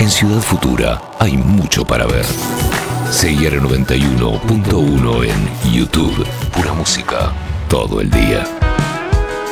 En Ciudad Futura hay mucho para ver. CIR 91.1 en YouTube. Pura música todo el día.